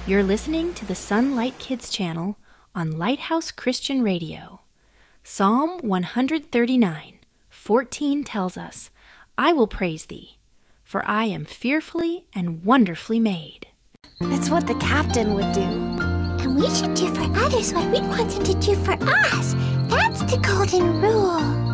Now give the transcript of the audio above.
You're listening to the Sunlight Kids channel on Lighthouse Christian Radio. Psalm 139:14 tells us, "I will praise thee, for I am fearfully and wonderfully made." It's what the captain would do. And we should do for others what we want them to do for us. That's the golden rule.